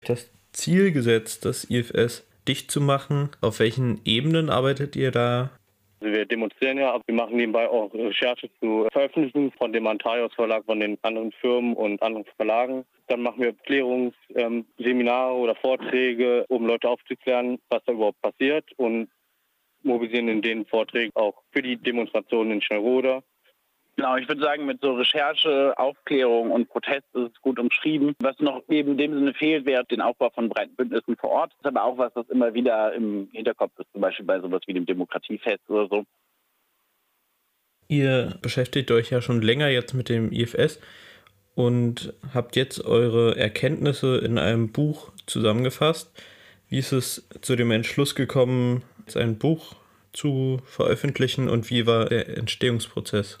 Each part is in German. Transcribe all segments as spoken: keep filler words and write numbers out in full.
das Ziel gesetzt, das I F S dicht zu machen? Auf welchen Ebenen arbeitet ihr da? Wir demonstrieren ja, aber wir machen nebenbei auch Recherche zu Veröffentlichungen von dem Antaios Verlag, von den anderen Firmen und anderen Verlagen. Dann machen wir Klärungsseminare oder Vorträge, um Leute aufzuklären, was da überhaupt passiert, und mobilisieren in den Vorträgen auch für die Demonstrationen in Schnellroda. Genau, ich würde sagen, mit so Recherche, Aufklärung und Protest ist es gut umschrieben. Was noch eben in dem Sinne fehlt, wäre den Aufbau von breiten Bündnissen vor Ort. Das ist aber auch was, das immer wieder im Hinterkopf ist, zum Beispiel bei sowas wie dem Demokratiefest oder so. Ihr beschäftigt euch ja schon länger jetzt mit dem I F S und habt jetzt eure Erkenntnisse in einem Buch zusammengefasst. Wie ist es zu dem Entschluss gekommen, ein Buch zu veröffentlichen, und wie war der Entstehungsprozess?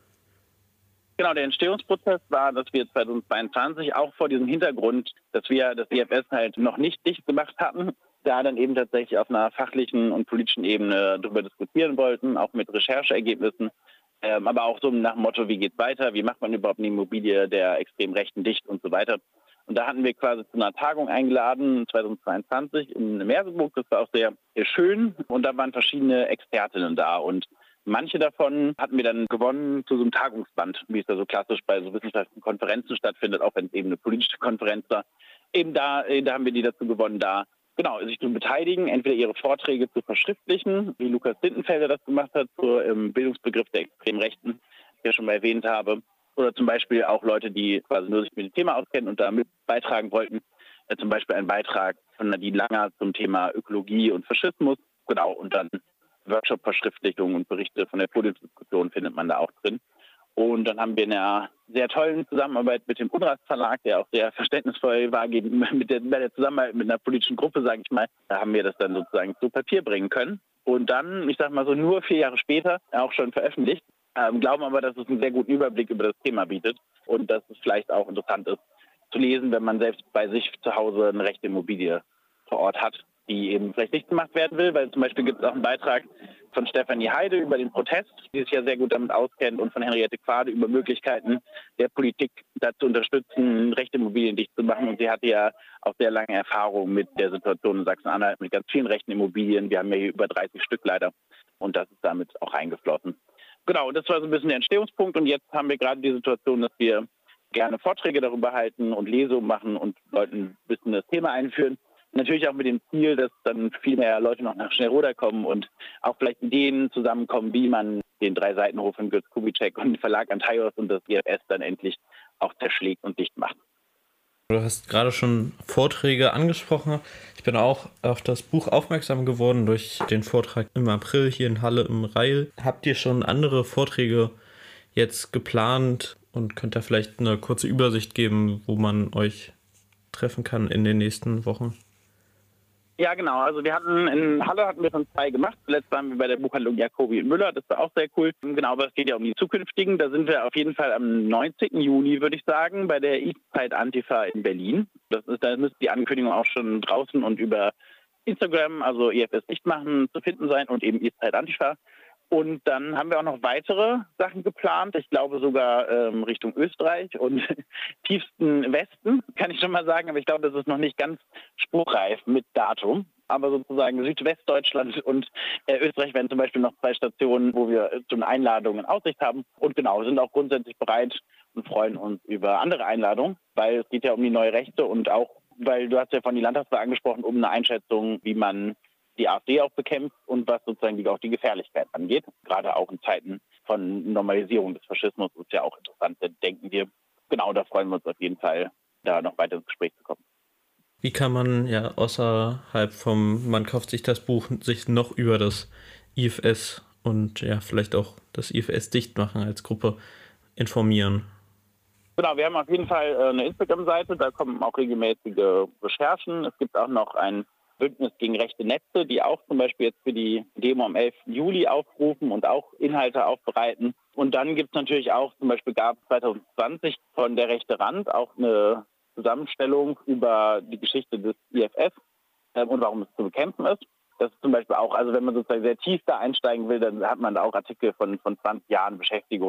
Genau, der Entstehungsprozess war, dass wir zweitausendzweiundzwanzig auch vor diesem Hintergrund, dass wir das I F S halt noch nicht dicht gemacht hatten, da dann eben tatsächlich auf einer fachlichen und politischen Ebene darüber diskutieren wollten, auch mit Rechercheergebnissen, ähm, aber auch so nach dem Motto, wie geht's weiter, wie macht man überhaupt eine Immobilie der extrem Rechten dicht und so weiter. Und da hatten wir quasi zu einer Tagung eingeladen, zweitausendzweiundzwanzig in Merseburg. Das war auch sehr, sehr schön. Und da waren verschiedene Expertinnen da. Und manche davon hatten wir dann gewonnen zu so einem Tagungsband, wie es da so klassisch bei so wissenschaftlichen Konferenzen stattfindet, auch wenn es eben eine politische Konferenz war. Eben da, da haben wir die dazu gewonnen, da genau sich zu beteiligen, entweder ihre Vorträge zu verschriftlichen, wie Lukas Dintenfelder das gemacht hat, zur ähm, Bildungsbegriff der extremen Rechten, den ich ja schon mal erwähnt habe. Oder zum Beispiel auch Leute, die quasi nur sich mit dem Thema auskennen und da mit beitragen wollten. Äh, zum Beispiel ein Beitrag von Nadine Langer zum Thema Ökologie und Faschismus. Genau, und dann Workshop-Verschriftlichungen und Berichte von der Podiumsdiskussion findet man da auch drin. Und dann haben wir in einer sehr tollen Zusammenarbeit mit dem Unras Verlag, der auch sehr verständnisvoll war mit der, bei der Zusammenarbeit mit einer politischen Gruppe, sage ich mal. Da haben wir das dann sozusagen zu Papier bringen können. Und dann, ich sage mal so, nur vier Jahre später auch schon veröffentlicht. Ähm, glauben aber, dass es einen sehr guten Überblick über das Thema bietet und dass es vielleicht auch interessant ist zu lesen, wenn man selbst bei sich zu Hause eine rechte Immobilie vor Ort hat, die eben vielleicht nicht gemacht werden will, weil zum Beispiel gibt es auch einen Beitrag von Stefanie Heide über den Protest, die sich ja sehr gut damit auskennt, und von Henriette Quade über Möglichkeiten der Politik dazu unterstützen, rechte Immobilien dicht zu machen. Und sie hatte ja auch sehr lange Erfahrung mit der Situation in Sachsen-Anhalt mit ganz vielen rechten Immobilien. Wir haben ja hier über dreißig Stück leider, und das ist damit auch eingeflossen. Genau, das war so ein bisschen der Entstehungspunkt, und jetzt haben wir gerade die Situation, dass wir gerne Vorträge darüber halten und Lesungen machen und Leuten ein bisschen das Thema einführen. Natürlich auch mit dem Ziel, dass dann viel mehr Leute noch nach Schnellroda kommen und auch vielleicht Ideen zusammenkommen, wie man den Drei-Seitenhof von Götz Kubitschek und den Verlag Antaios und das I F S dann endlich auch zerschlägt und dicht macht. Du hast gerade schon Vorträge angesprochen. Ich bin auch auf das Buch aufmerksam geworden durch den Vortrag im April hier in Halle im Reil. Habt ihr schon andere Vorträge jetzt geplant und könnt da vielleicht eine kurze Übersicht geben, wo man euch treffen kann in den nächsten Wochen? Ja, genau. Also wir hatten in Halle hatten wir schon zwei gemacht. Zuletzt waren wir bei der Buchhandlung Jacobi und Müller. Das war auch sehr cool. Genau, aber es geht ja um die zukünftigen. Da sind wir auf jeden Fall am neunzehnten Juni, würde ich sagen, bei der Eastside Antifa in Berlin. Das ist, da müsste die Ankündigung auch schon draußen und über Instagram, also I F S dicht machen, zu finden sein, und eben Eastside Antifa. Und dann haben wir auch noch weitere Sachen geplant. Ich glaube sogar ähm, Richtung Österreich und tiefsten Westen, kann ich schon mal sagen. Aber ich glaube, das ist noch nicht ganz spruchreif mit Datum. Aber sozusagen Südwestdeutschland und äh, Österreich werden zum Beispiel noch zwei Stationen, wo wir so eine Einladung in Aussicht haben. Und genau, sind auch grundsätzlich bereit und freuen uns über andere Einladungen, weil es geht ja um die neue Rechte und auch, weil du hast ja von die Landtagswahl angesprochen, um eine Einschätzung, wie man die AfD auch bekämpft und was sozusagen die, auch die Gefährlichkeit angeht. Gerade auch in Zeiten von Normalisierung des Faschismus ist ja auch interessant, denken wir. Genau, da freuen wir uns auf jeden Fall, da noch weiter ins Gespräch zu kommen. Wie kann man ja außerhalb vom, man kauft sich das Buch, sich noch über das I F S und ja vielleicht auch das I F S dicht machen als Gruppe informieren? Genau, wir haben auf jeden Fall eine Instagram-Seite, da kommen auch regelmäßige Recherchen. Es gibt auch noch ein Bündnis gegen rechte Netze, die auch zum Beispiel jetzt für die Demo am elften Juli aufrufen und auch Inhalte aufbereiten. Und dann gibt es natürlich auch, zum Beispiel gab es zwanzig zwanzig von der Rechte Rand auch eine Zusammenstellung über die Geschichte des I F S äh, und warum es zu bekämpfen ist. Das ist zum Beispiel auch, also wenn man sozusagen sehr tief da einsteigen will, dann hat man da auch Artikel von, von zwanzig Jahren Beschäftigung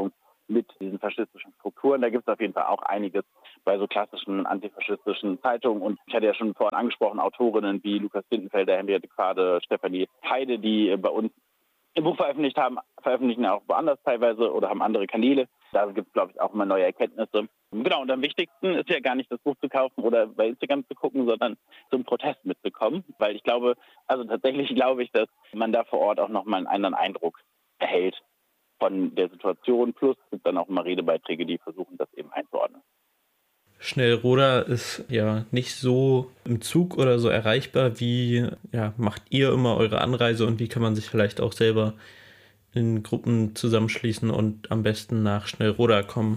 mit diesen faschistischen Strukturen. Da gibt es auf jeden Fall auch einiges bei so klassischen antifaschistischen Zeitungen. Und ich hatte ja schon vorhin angesprochen, Autorinnen wie Lukas Dintenfelder, Henriette Quade, Stefanie Heide, die bei uns im Buch veröffentlicht haben, veröffentlichen auch woanders teilweise oder haben andere Kanäle. Da gibt es, glaube ich, auch immer neue Erkenntnisse. Genau, und am wichtigsten ist ja gar nicht das Buch zu kaufen oder bei Instagram zu gucken, sondern zum Protest mitzukommen. Weil ich glaube, also tatsächlich glaube ich, dass man da vor Ort auch nochmal einen anderen Eindruck erhält von der Situation. Plus es gibt dann auch immer Redebeiträge, die versuchen, das eben einzuordnen. Schnellroda ist ja nicht so im Zug oder so erreichbar. Wie ja, macht ihr immer eure Anreise und wie kann man sich vielleicht auch selber in Gruppen zusammenschließen und am besten nach Schnellroda kommen?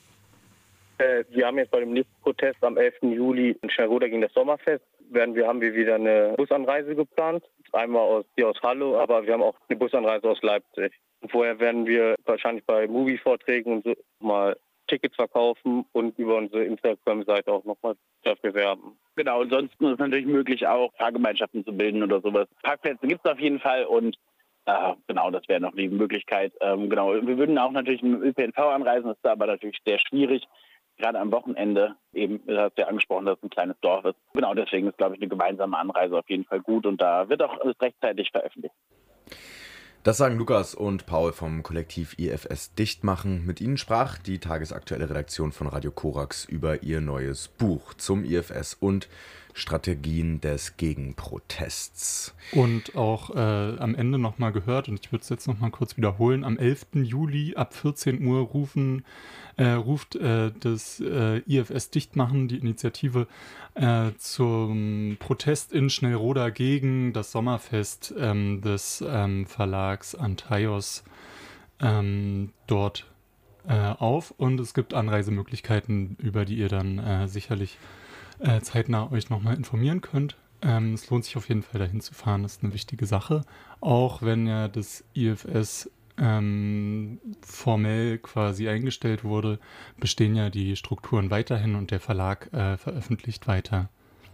Äh, wir haben jetzt bei dem nächsten Protest am elften Juli in Schnellroda gegen das Sommerfest. Werden wir, haben wir wieder eine Busanreise geplant. Einmal aus, hier aus Halle, aber wir haben auch eine Busanreise aus Leipzig. Und vorher werden wir wahrscheinlich bei Movie-Vorträgen und so mal Tickets verkaufen und über unsere Instagram-Seite auch nochmal dafür werben. Genau, ansonsten ist es natürlich möglich, auch Fahrgemeinschaften zu bilden oder sowas. Parkplätze gibt es auf jeden Fall und äh, genau, das wäre noch die Möglichkeit. Ähm, genau, wir würden auch natürlich mit dem Ö P N V anreisen, das ist aber natürlich sehr schwierig, gerade am Wochenende. Eben, du hast ja angesprochen, dass es ein kleines Dorf ist. Genau, deswegen ist, glaube ich, eine gemeinsame Anreise auf jeden Fall gut und da wird auch alles rechtzeitig veröffentlicht. Das sagen Lukas und Paul vom Kollektiv I F S Dichtmachen. Mit ihnen sprach die tagesaktuelle Redaktion von Radio Korax über ihr neues Buch zum I F S und Strategien des Gegenprotests. Und auch äh, am Ende nochmal gehört, und ich würde es jetzt nochmal kurz wiederholen, am elften Juli ab vierzehn Uhr rufen, äh, ruft äh, das äh, I F S Dichtmachen, die Initiative, äh, zum Protest in Schnellroda gegen das Sommerfest ähm, des ähm, Verlags Antaios ähm, dort äh, auf. Und es gibt Anreisemöglichkeiten, über die ihr dann äh, sicherlich äh, zeitnah euch nochmal informieren könnt. Ähm, es lohnt sich auf jeden Fall dahin zu fahren, das ist eine wichtige Sache. Auch wenn ja das I F S ähm, formell quasi eingestellt wurde, bestehen ja die Strukturen weiterhin und der Verlag äh, veröffentlicht weiter.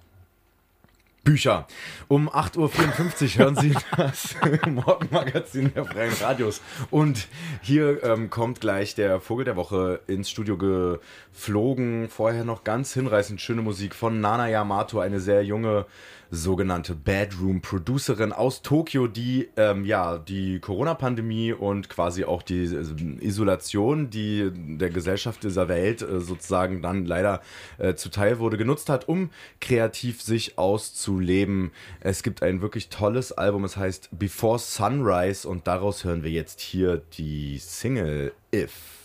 Bücher. Um acht Uhr vierundfünfzig hören Sie das Morgenmagazin der Freien Radios. Und hier ähm, kommt gleich der Vogel der Woche ins Studio geflogen. Vorher noch ganz hinreißend schöne Musik von Nana Yamato, eine sehr junge sogenannte Bedroom-Producerin aus Tokio, die ähm, ja die Corona-Pandemie und quasi auch die äh, Isolation, die der Gesellschaft dieser Welt äh, sozusagen dann leider äh, zuteil wurde, genutzt hat, um kreativ sich auszuleben. Es gibt ein wirklich tolles Album, es heißt Before Sunrise und daraus hören wir jetzt hier die Single If.